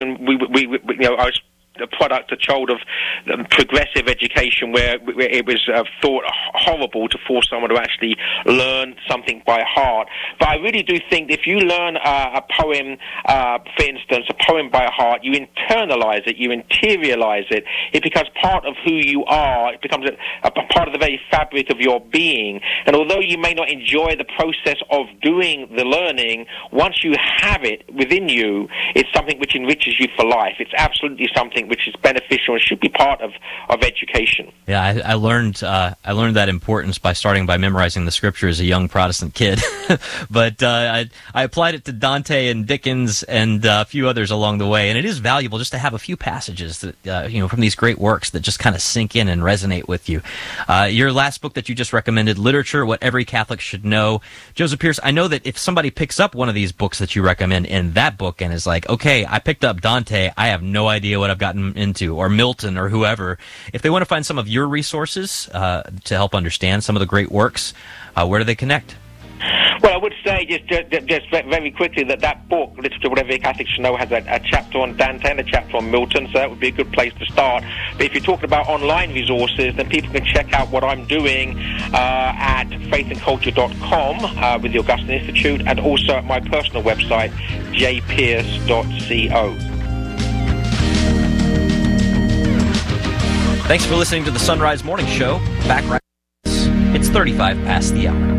I was a product, a child of progressive education where it was thought horrible to force someone to actually learn something by heart. But I really do think if you learn a poem, for instance, a poem by heart, you internalize it, you interiorize it, it becomes part of who you are, it becomes a part of the very fabric of your being. And although you may not enjoy the process of doing the learning, once you have it within you, it's something which enriches you for life. It's absolutely something which is beneficial and should be part of education. Yeah, I learned that importance by starting by memorizing the scripture as a young Protestant kid. But I applied it to Dante and Dickens and a few others along the way, and it is valuable just to have a few passages that from these great works that just kind of sink in and resonate with you. Your last book that you just recommended, Literature: What Every Catholic Should Know. Joseph Pearce, I know that if somebody picks up one of these books that you recommend in that book and is like, okay, I picked up Dante, I have no idea what I've gotten into, or Milton, or whoever, if they want to find some of your resources to help understand some of the great works, where do they connect? Well, I would say just very quickly that book, Literature: What Every Catholic Should Know, has a chapter on Dante and a chapter on Milton, so that would be a good place to start. But if you're talking about online resources, then people can check out what I'm doing at faithandculture.com with the Augustine Institute, and also at my personal website, jpearce.co. Thanks for listening to the Sunrise Morning Show. Back right. It's 35 past the hour.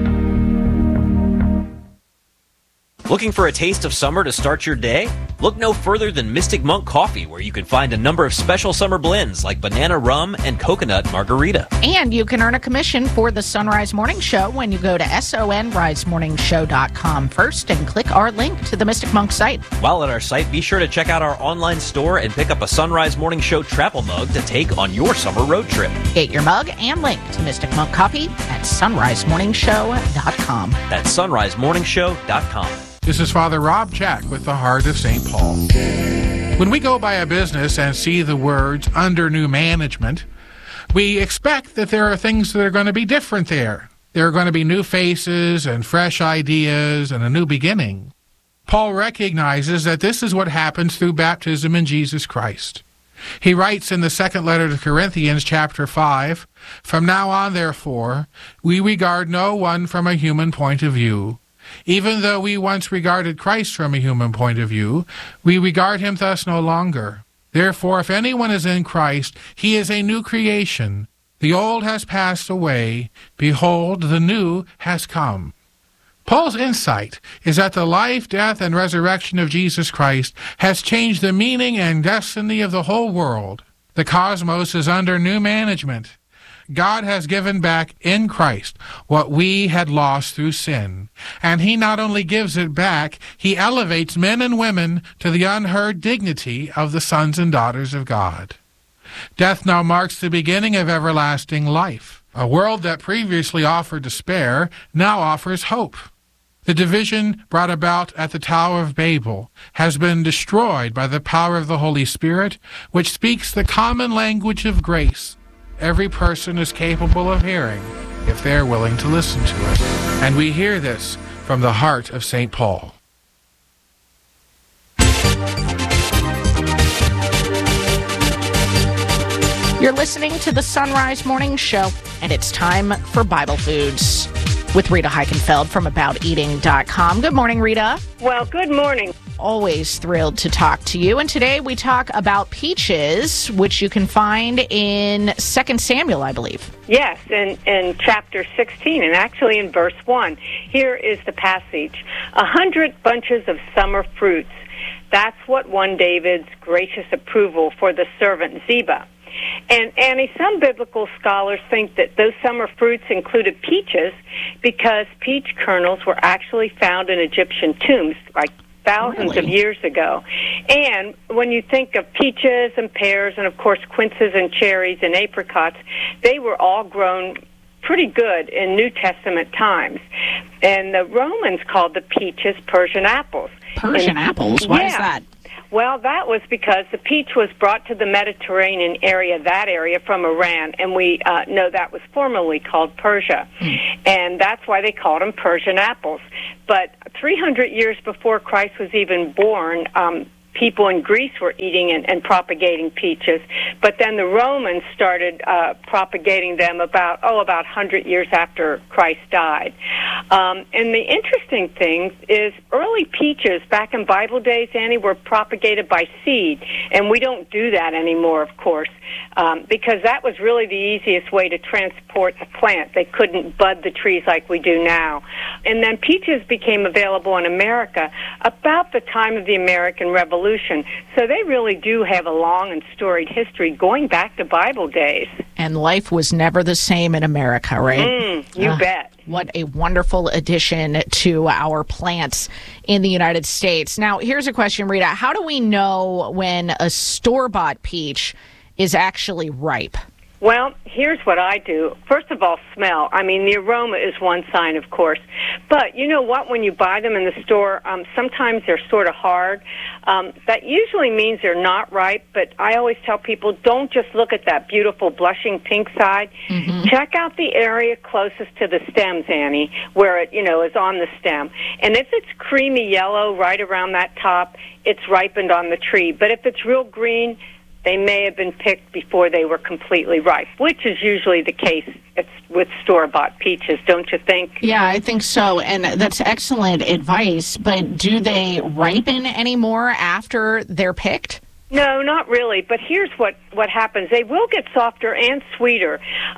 Looking for a taste of summer to start your day? Look no further than Mystic Monk Coffee, where you can find a number of special summer blends like banana rum and coconut margarita. And you can earn a commission for the Sunrise Morning Show when you go to sonrisemorningshow.com first and click our link to the Mystic Monk site. While at our site, be sure to check out our online store and pick up a Sunrise Morning Show travel mug to take on your summer road trip. Get your mug and link to Mystic Monk Coffee at sonrisemorningshow.com. That's sonrisemorningshow.com. This is Father Rob Jack with the Heart of St. Paul. When we go by a business and see the words under new management, we expect that there are things that are going to be different there. There are going to be new faces and fresh ideas and a new beginning. Paul recognizes that this is what happens through baptism in Jesus Christ. He writes in the second letter to Corinthians, chapter 5, "From now on, therefore, we regard no one from a human point of view. Even though we once regarded Christ from a human point of view, we regard him thus no longer. Therefore, if anyone is in Christ, he is a new creation. The old has passed away. Behold, the new has come." Paul's insight is that the life, death, and resurrection of Jesus Christ has changed the meaning and destiny of the whole world. The cosmos is under new management. God has given back in Christ what we had lost through sin. And he not only gives it back, he elevates men and women to the unheard dignity of the sons and daughters of God. Death now marks the beginning of everlasting life. A world that previously offered despair now offers hope. The division brought about at the Tower of Babel has been destroyed by the power of the Holy Spirit, which speaks the common language of grace. Every person is capable of hearing if they're willing to listen to it. And we hear this from the heart of St. Paul. You're listening to the Sunrise Morning Show, and it's time for Bible Foods with Rita Heikenfeld from AboutEating.com. Good morning, Rita. Well, good morning. Always thrilled to talk to you. And today we talk about peaches, which you can find in 2 Samuel, I believe. Yes, in chapter 16, and actually in verse 1. Here is the passage. 100 bunches of summer fruits. That's what won David's gracious approval for the servant Ziba. And Annie, some biblical scholars think that those summer fruits included peaches because peach kernels were actually found in Egyptian tombs, like thousands of years ago. And when you think of peaches and pears and, of course, quinces and cherries and apricots, they were all grown pretty good in New Testament times. And the Romans called the peaches Persian apples. Persian apples? Why is that? Well, that was because the peach was brought to the Mediterranean area, from Iran, and we know that was formerly called Persia. And that's why they called them Persian apples. But 300 years before Christ was even born, people in Greece were eating and propagating peaches. But then the Romans started propagating them about 100 years after Christ died. And the interesting thing is early peaches back in Bible days, Annie, were propagated by seed. And we don't do that anymore, of course, because that was really the easiest way to transport the plant. They couldn't bud the trees like we do now. And then peaches became available in America about the time of the American Revolution. So they really do have a long and storied history going back to Bible days. And life was never the same in America, right? You bet. What a wonderful addition to our plants in the United States. Now, here's a question, Rita. How do we know when a store-bought peach is actually ripe? Well, here's what I do. First of all, smell. I mean, the aroma is one sign, of course. But you know what? When you buy them in the store, sometimes they're sort of hard. That usually means they're not ripe, but I always tell people, don't just look at that beautiful blushing pink side. Mm-hmm. Check out the area closest to the stems, Annie, where it, is on the stem. And if it's creamy yellow right around that top, it's ripened on the tree. But if it's real green, they may have been picked before they were completely ripe, which is usually the case with store-bought peaches, don't you think? Yeah, I think so, and that's excellent advice. But do they ripen anymore after they're picked? No, not really. But here's what happens. They will get softer and sweeter.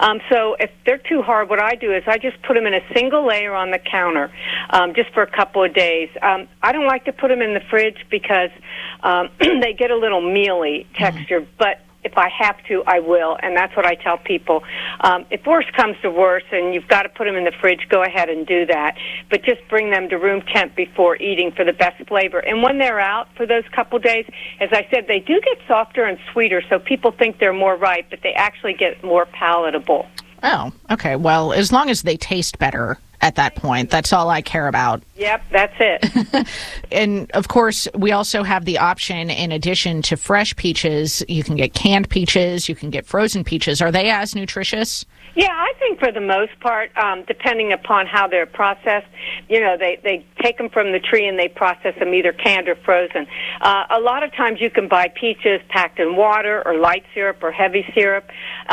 So if they're too hard, what I do is I just put them in a single layer on the counter just for a couple of days. I don't like to put them in the fridge because they get a little mealy texture, but if I have to, I will, and that's what I tell people. If worse comes to worse and you've got to put them in the fridge, go ahead and do that. But just bring them to room temp before eating for the best flavor. And when they're out for those couple days, as I said, they do get softer and sweeter, so people think they're more ripe, but they actually get more palatable. Oh, okay. Well, as long as they taste better at that point, that's all I care about. Yep, that's it. And, of course, we also have the option, in addition to fresh peaches, you can get canned peaches, you can get frozen peaches. Are they as nutritious? Yeah, I think for the most part, depending upon how they're processed, they take them from the tree and they process them either canned or frozen. A lot of times you can buy peaches packed in water or light syrup or heavy syrup.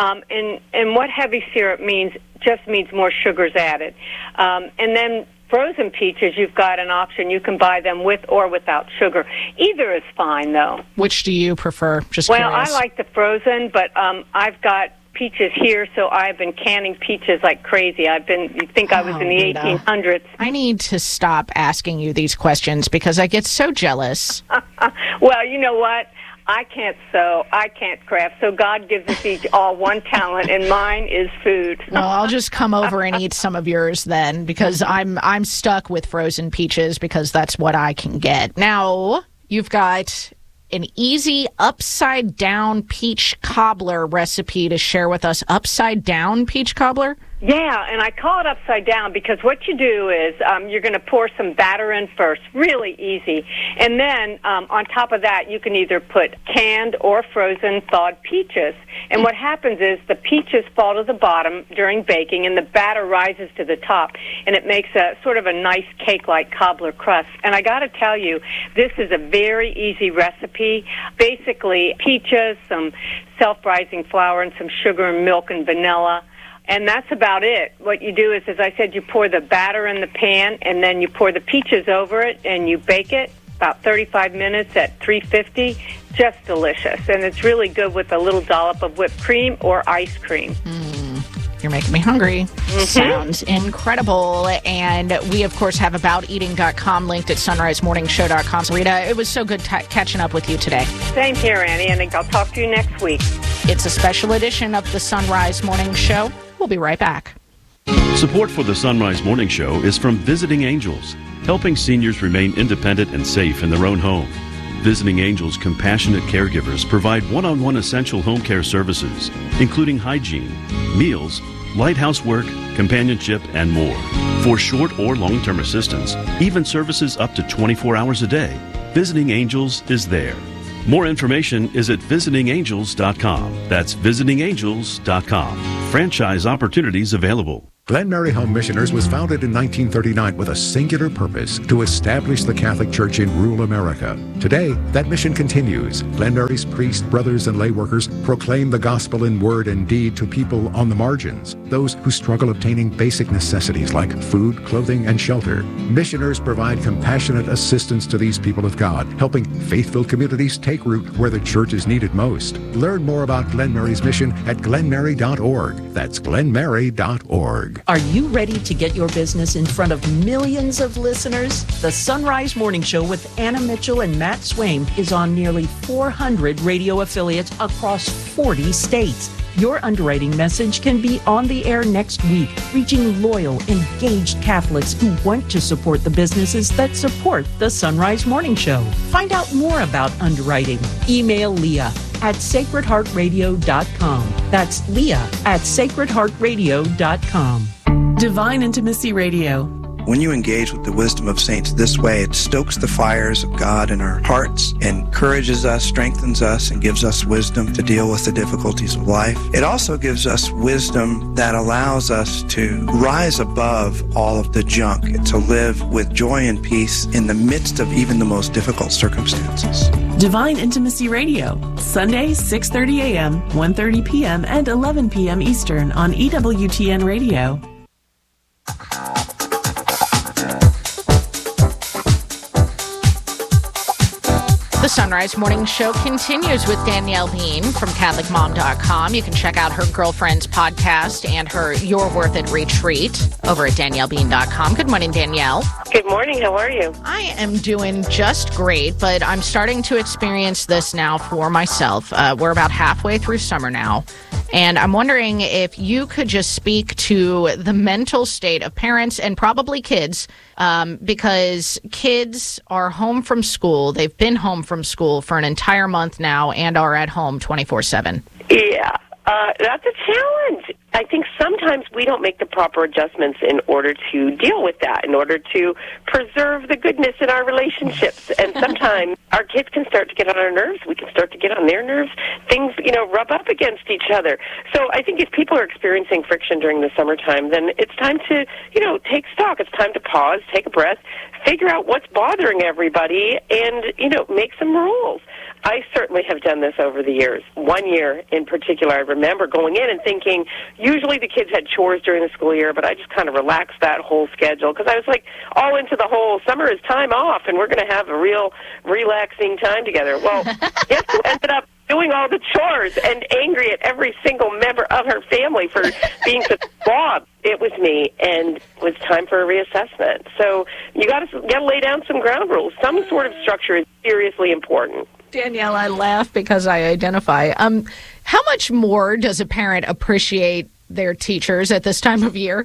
And what heavy syrup means just means more sugars added. And then frozen peaches, you've got an option. You can buy them with or without sugar. Either is fine, though. Which do you prefer? Just well, curious. I like the frozen, but I've got peaches here, so I've been canning peaches like crazy. You'd think I was in the 1800s. I need to stop asking you these questions because I get so jealous. Well, you know what? I can't sew. I can't craft. So God gives us each all one talent, and mine is food. Well, I'll just come over and eat some of yours then, because I'm stuck with frozen peaches because that's what I can get. Now, you've got an easy upside-down peach cobbler recipe to share with us. Upside-down peach cobbler? Yeah, and I call it upside down because what you do is you're going to pour some batter in first, really easy. And then on top of that, you can either put canned or frozen thawed peaches. And what happens is the peaches fall to the bottom during baking, and the batter rises to the top, and it makes a sort of a nice cake-like cobbler crust. And I got to tell you, this is a very easy recipe. Basically, peaches, some self-rising flour, and some sugar and milk and vanilla. And that's about it. What you do is, as I said, you pour the batter in the pan, and then you pour the peaches over it, and you bake it about 35 minutes at 350. Just delicious. And it's really good with a little dollop of whipped cream or ice cream. You're making me hungry. Mm-hmm. Sounds incredible. And we, of course, have abouteating.com linked at sunrisemorningshow.com. So, Rita, it was so good catching up with you today. Same here, Annie, and I'll talk to you next week. It's a special edition of the Sunrise Morning Show. We'll be right back. Support for the Sunrise Morning Show is from Visiting Angels, helping seniors remain independent and safe in their own home. Visiting Angels compassionate caregivers provide one-on-one essential home care services, including hygiene, meals, light housework, companionship, and more. For short or long-term assistance, even services up to 24 hours a day, Visiting Angels is there. More information is at visitingangels.com. That's visitingangels.com. Franchise opportunities available. Glen Mary Home Missioners was founded in 1939 with a singular purpose: to establish the Catholic Church in rural America. Today, that mission continues. Glen Mary's priests, brothers, and lay workers proclaim the gospel in word and deed to people on the margins, those who struggle obtaining basic necessities like food, clothing, and shelter. Missioners provide compassionate assistance to these people of God, helping faith-filled communities take root where the church is needed most. Learn more about Glen Mary's mission at glenmary.org. That's glenmary.org. Are you ready to get your business in front of millions of listeners? The Sunrise Morning Show with Anna Mitchell and Matt Swain is on nearly 400 radio affiliates across 40 states. Your underwriting message can be on the air next week, reaching loyal, engaged Catholics who want to support the businesses that support the Sunrise Morning Show. Find out more about underwriting. Email Leah at sacredheartradio.com. That's Leah at sacredheartradio.com. Divine Intimacy Radio. When you engage with the wisdom of saints this way, it stokes the fires of God in our hearts, encourages us, strengthens us, and gives us wisdom to deal with the difficulties of life. It also gives us wisdom that allows us to rise above all of the junk, to live with joy and peace in the midst of even the most difficult circumstances. Divine Intimacy Radio, Sundays 6:30 a.m., 1:30 p.m., and 11 p.m. Eastern on EWTN Radio. The Sunrise Morning Show continues with Danielle Bean from CatholicMom.com. You can check out her girlfriend's podcast and her You're Worth It retreat over at DanielleBean.com. Good morning, Danielle. Good morning. How are you? I am doing just great, but I'm starting to experience this now for myself. We're about halfway through summer now, and I'm wondering if you could just speak to the mental state of parents and probably kids, because kids are home from school. They've been home from school for an entire month now and are at home 24/7. Yeah, that's a challenge. I think sometimes we don't make the proper adjustments in order to deal with that, in order to preserve the goodness in our relationships. And sometimes our kids can start to get on our nerves. We can start to get on their nerves. Things, rub up against each other. So I think if people are experiencing friction during the summertime, then it's time to, take stock. It's time to pause, take a breath, figure out what's bothering everybody, and, make some rules. I certainly have done this over the years. One year in particular, I remember going in and thinking, usually the kids had chores during the school year, but I just kind of relaxed that whole schedule because I was like all into the whole summer is time off and we're going to have a real relaxing time together. Well, guess who ended up doing all the chores and angry at every single member of her family for being such a slob? It was me, and it was time for a reassessment. So you got to lay down some ground rules. Some sort of structure is seriously important. Danielle, I laugh because I identify. How much more does a parent appreciate their teachers at this time of year?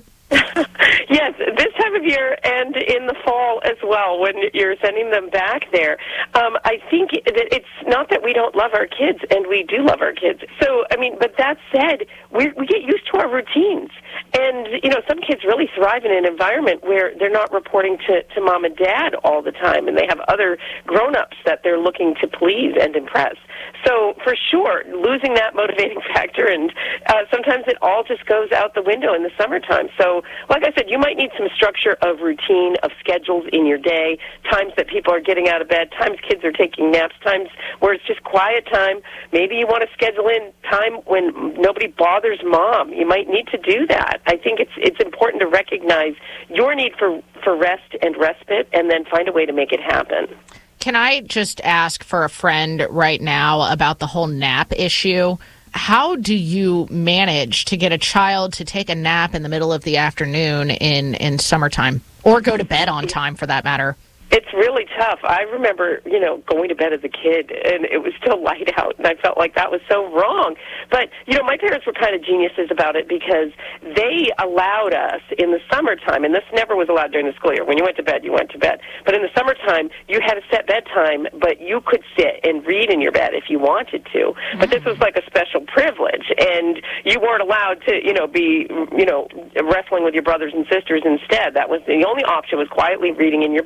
Yes, this time of year and in the fall as well when you're sending them back there. I think that it's not that we don't love our kids, and we do love our kids. So, but that said, we get used to our routines. And, some kids really thrive in an environment where they're not reporting to mom and dad all the time, and they have other grown-ups that they're looking to please and impress. So, for sure, losing that motivating factor, and sometimes it all just goes out the window in the summertime. So, like I said, you might need some structure of routine, of schedules in your day, times that people are getting out of bed, times kids are taking naps, times where it's just quiet time. Maybe you want to schedule in time when nobody bothers mom. You might need to do that. I think it's important to recognize your need for rest and respite and then find a way to make it happen. Can I just ask for a friend right now about the whole nap issue? How do you manage to get a child to take a nap in the middle of the afternoon in summertime, or go to bed on time for that matter? It's really tough. I remember, going to bed as a kid, and it was still light out, and I felt like that was so wrong. But, my parents were kind of geniuses about it because they allowed us in the summertime, and this never was allowed during the school year. When you went to bed, you went to bed. But in the summertime, you had a set bedtime, but you could sit and read in your bed if you wanted to. But this was like a special privilege, and you weren't allowed to, be, wrestling with your brothers and sisters instead. That was the only option, was quietly reading in your bed. And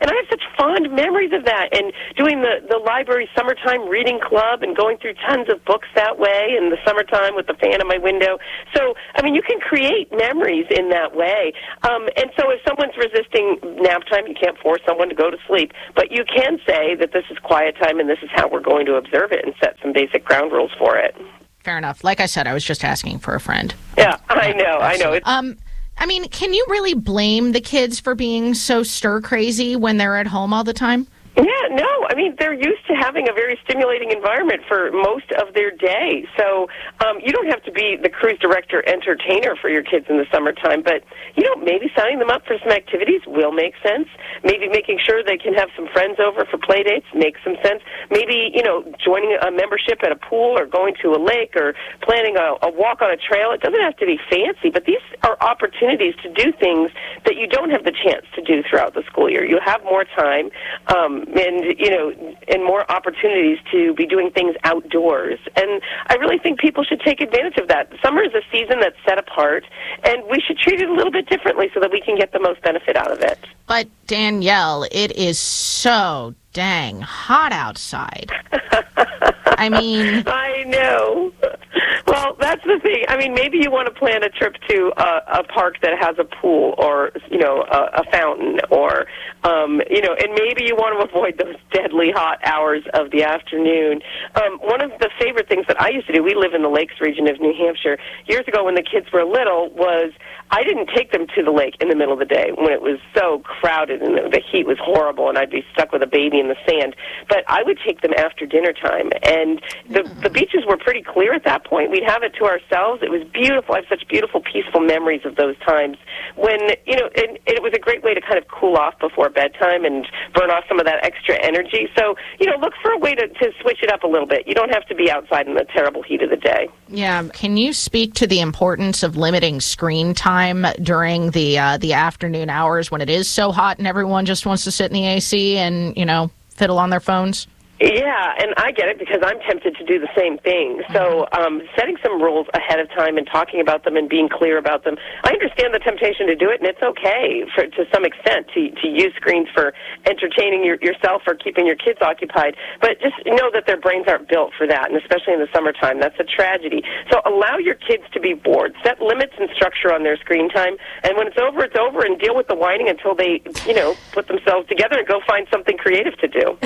And I have such fond memories of that, and doing the library summertime reading club and going through tons of books that way in the summertime with the fan in my window. So, I mean, you can create memories in that way. And so if someone's resisting nap time, you can't force someone to go to sleep, but you can say that this is quiet time and this is how we're going to observe it and set some basic ground rules for it. Fair enough. Like I said, I was just asking for a friend. Yeah, I know. I mean, can you really blame the kids for being so stir crazy when they're at home all the time? Yeah, no. I mean, they're used to having a very stimulating environment for most of their day. So you don't have to be the cruise director entertainer for your kids in the summertime, but, maybe signing them up for some activities will make sense. Maybe making sure they can have some friends over for play dates makes some sense. Maybe, joining a membership at a pool or going to a lake or planning a walk on a trail. It doesn't have to be fancy, but these are opportunities to do things that you don't have the chance to do throughout the school year. You have more time. And more opportunities to be doing things outdoors. And I really think people should take advantage of that. Summer is a season that's set apart, and we should treat it a little bit differently so that we can get the most benefit out of it. But, Danielle, it is so dang hot outside. I mean... I know. Well, that's the thing. I mean, maybe you want to plan a trip to a park that has a pool or, a fountain or, and maybe you want to avoid those deadly hot hours of the afternoon. One of the favorite things that I used to do, we live in the Lakes region of New Hampshire, years ago when the kids were little, was I didn't take them to the lake in the middle of the day when it was so crowded and the heat was horrible and I'd be stuck with a baby in the sand. But I would take them after dinner time, and the beaches were pretty clear at that point. We'd have it to ourselves. It was beautiful. I have such beautiful, peaceful memories of those times when, and it was a great way to kind of cool off before bedtime and burn off some of that extra energy. So, look for a way to switch it up a little bit. You don't have to be outside in the terrible heat of the day. Yeah. Can you speak to the importance of limiting screen time during the afternoon hours when it is so hot and everyone just wants to sit in the AC and, fiddle on their phones? Yeah, and I get it because I'm tempted to do the same thing. So setting some rules ahead of time and talking about them and being clear about them. I understand the temptation to do it, and it's okay to some extent to use screens for entertaining yourself or keeping your kids occupied. But just know that their brains aren't built for that, and especially in the summertime. That's a tragedy. So allow your kids to be bored. Set limits and structure on their screen time, and when it's over, and deal with the whining until they, put themselves together and go find something creative to do.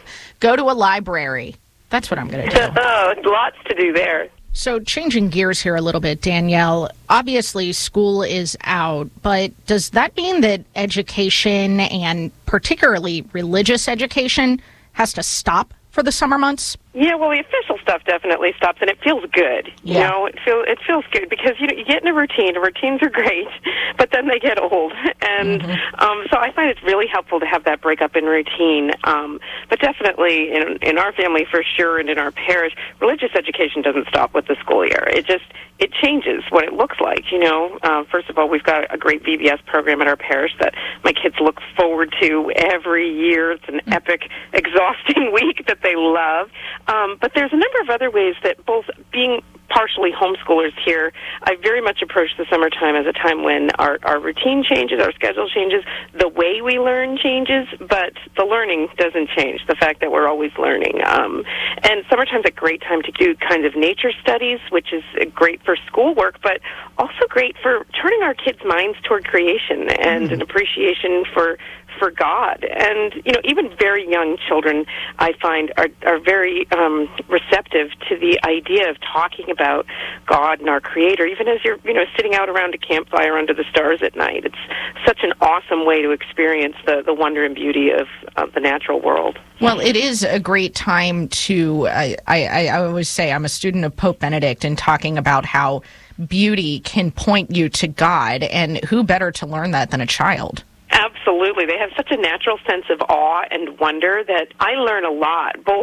Go to a library. That's what I'm going to do. Lots to do there. So changing gears here a little bit, Danielle, obviously school is out, but does that mean that education and particularly religious education has to stop for the summer months? Yeah, well, the official stuff definitely stops, and it feels good. Yeah. It feels good because you get in a routine. And routines are great, but then they get old, and so I find it's really helpful to have that break up in routine. But definitely in our family for sure, and in our parish, religious education doesn't stop with the school year. It changes what it looks like. First of all, we've got a great VBS program at our parish that my kids look forward to every year. It's an epic, exhausting week that they love. But there's a number of other ways that both being partially homeschoolers here, I very much approach the summertime as a time when our routine changes, our schedule changes, the way we learn changes, but the learning doesn't change, the fact that we're always learning. And summertime's a great time to do kinds of nature studies, which is great for schoolwork, but also great for turning our kids' minds toward creation and an appreciation for God. And, even very young children, I find, are very receptive to the idea of talking about God and our Creator, even as you're, sitting out around a campfire under the stars at night. It's such an awesome way to experience the wonder and beauty of the natural world. Well, it is a great time to, I always say I'm a student of Pope Benedict and talking about how beauty can point you to God, and who better to learn that than a child? Absolutely. They have such a natural sense of awe and wonder that I learn a lot. Both,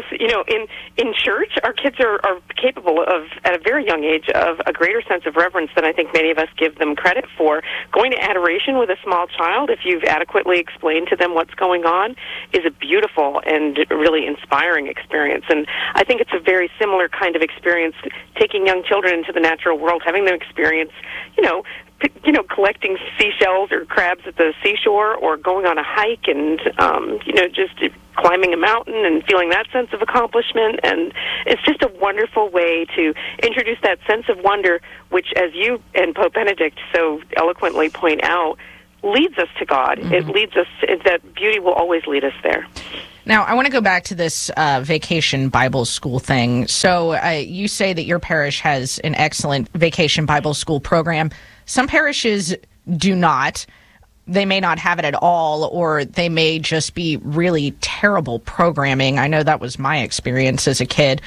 in church, our kids are capable of, at a very young age, of a greater sense of reverence than I think many of us give them credit for. Going to adoration with a small child, if you've adequately explained to them what's going on, is a beautiful and really inspiring experience. And I think it's a very similar kind of experience taking young children into the natural world, having them experience, collecting seashells or crabs at the seashore, or going on a hike and, just climbing a mountain and feeling that sense of accomplishment. And it's just a wonderful way to introduce that sense of wonder, which, as you and Pope Benedict so eloquently point out, leads us to God. Mm-hmm. It leads us, that beauty will always lead us there. Now, I want to go back to this Vacation Bible School thing. So you say that your parish has an excellent Vacation Bible School program. Some parishes do not. They may not have it at all, or they may just be really terrible programming. I know that was my experience as a kid.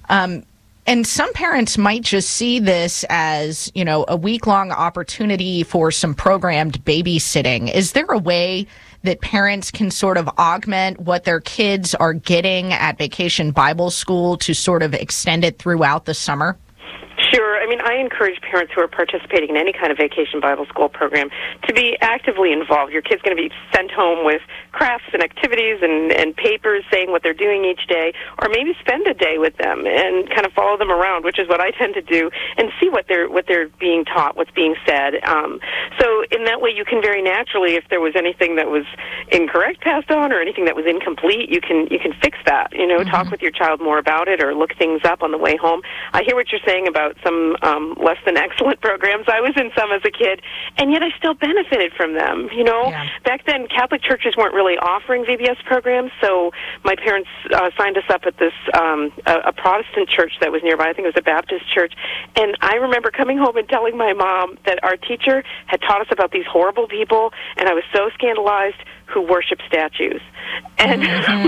And some parents might just see this as, a week-long opportunity for some programmed babysitting. Is there a way that parents can sort of augment what their kids are getting at Vacation Bible School to sort of extend it throughout the summer? Sure. I mean, I encourage parents who are participating in any kind of Vacation Bible School program to be actively involved. Your kid's going to be sent home with crafts and activities and papers saying what they're doing each day, or maybe spend a day with them and kind of follow them around, which is what I tend to do, and see what they're being taught, what's being said. So in that way, you can very naturally, if there was anything that was incorrect passed on or anything that was incomplete, you can fix that. Talk with your child more about it, or look things up on the way home. I hear what you're saying about some less than excellent programs. I was in some as a kid, and yet I still benefited from them. Yeah. Back then, Catholic churches weren't really offering VBS programs, so my parents signed us up at this a Protestant church that was nearby. I think it was a Baptist church, and I remember coming home and telling my mom that our teacher had taught us about these horrible people, and I was so scandalized, who worship statues. And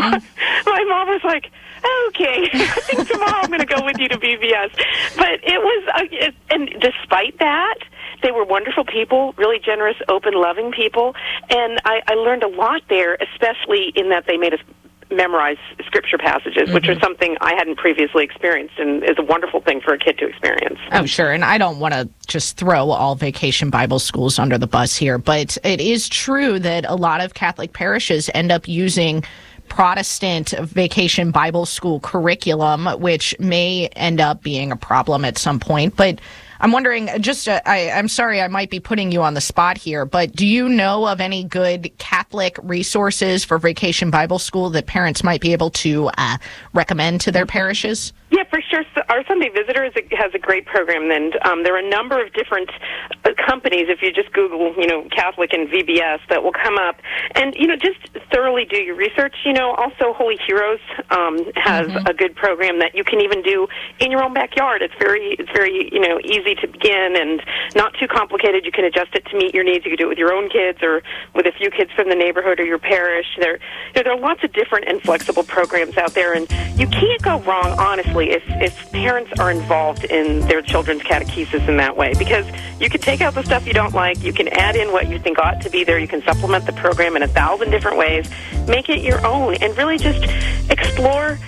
my mom was like, okay, I think tomorrow I'm going to go with you to VBS. But it was, and despite that, they were wonderful people, really generous, open, loving people. And I learned a lot there, especially in that they made us memorize scripture passages, which was something I hadn't previously experienced, and is a wonderful thing for a kid to experience. Oh, sure. And I don't want to just throw all Vacation Bible Schools under the bus here, but it is true that a lot of Catholic parishes end up using Protestant Vacation Bible School curriculum, which may end up being a problem at some point. But I'm wondering, I'm sorry, I might be putting you on the spot here, but do you know of any good Catholic resources for Vacation Bible School that parents might be able to recommend to their parishes? Yeah, for sure. So our Sunday Visitor has a great program, and there are a number of different companies, if you just Google, Catholic and VBS, that will come up. And, just thoroughly do your research. Also Holy Heroes has a good program that you can even do in your own backyard. It's very, easy to begin and not too complicated. You can adjust it to meet your needs. You can do it with your own kids or with a few kids from the neighborhood or your parish. There are lots of different and flexible programs out there, and you can't go wrong, honestly, if parents are involved in their children's catechesis in that way, because you can take out the stuff you don't like, you can add in what you think ought to be there, you can supplement the program in 1,000 different ways, make it your own, and really just explore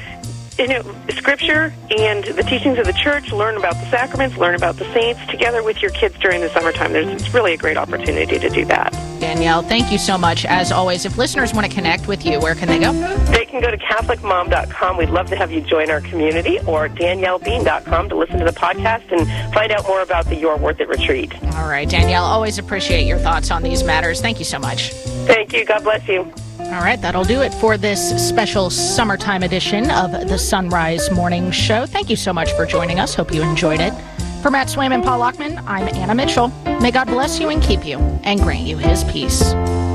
Scripture and the teachings of the Church, learn about the sacraments, learn about the saints together with your kids during the summertime. It's really a great opportunity to do that. Danielle, thank you so much. As always, if listeners want to connect with you, where can they go? They can go to CatholicMom.com. We'd love to have you join our community, or DanielleBean.com to listen to the podcast and find out more about the You're Worth It retreat. All right, Danielle, always appreciate your thoughts on these matters. Thank you so much. Thank you. God bless you. All right, that'll do it for this special summertime edition of the Sunrise Morning Show. Thank you so much for joining us. Hope you enjoyed it. For Matt Swaim and Paul Lockman, I'm Anna Mitchell. May God bless you and keep you and grant you his peace.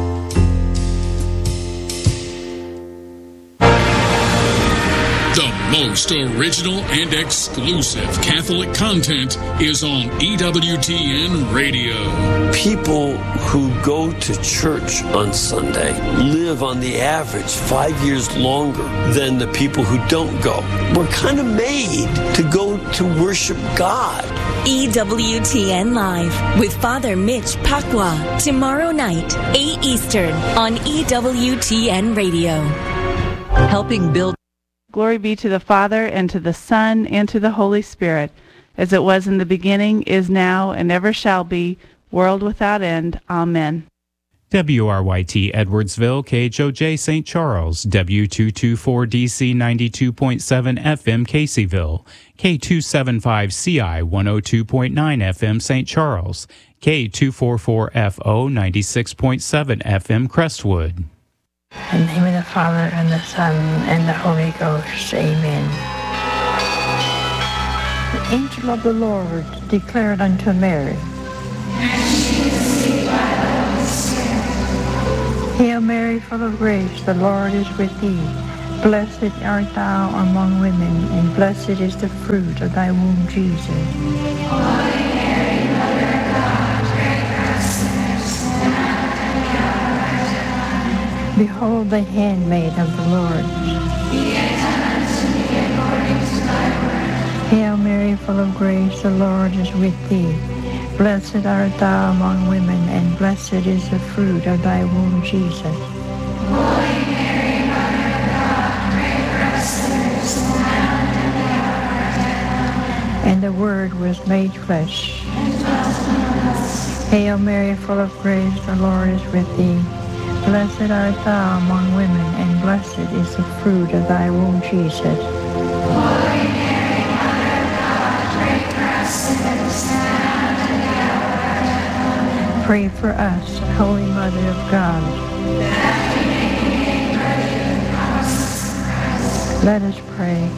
The most original and exclusive Catholic content is on EWTN Radio. People who go to church on Sunday live on the average 5 years longer than the people who don't go. We're kind of made to go to worship God. EWTN Live with Father Mitch Pacwa. Tomorrow night, 8 Eastern on EWTN Radio. Helping build. Glory be to the Father, and to the Son, and to the Holy Spirit, as it was in the beginning, is now, and ever shall be, world without end. Amen. WRYT Edwardsville, KHOJ St. Charles, W224DC 92.7 FM Caseyville, K275CI 102.9 FM St. Charles, K244FO 96.7 FM Crestwood. In the name of the Father, and the Son, and the Holy Ghost. Amen. The angel of the Lord declared unto Mary, Hail Mary, full of grace, the Lord is with thee. Blessed art thou among women, and blessed is the fruit of thy womb, Jesus. Holy Mary, Mother of God, pray for us sinners, now and at the hour of our death. Behold the handmaid of the Lord. Be it done unto me according to thy word. Hail Mary, full of grace, the Lord is with thee. Blessed art thou among women, and blessed is the fruit of thy womb, Jesus. Holy Mary, Mother of God, pray for us sinners, now and at the hour of our death. And the Word was made flesh, and dwelt among us. Hail Mary, full of grace, the Lord is with thee. Blessed art thou among women, and blessed is the fruit of thy womb, Jesus. Holy Mary, Mother of God, pray for us sinners, now and at the hour of our death. Amen. Pray for us, Holy Mother of God. That we may be made worthy of the promises of Christ. Let us pray.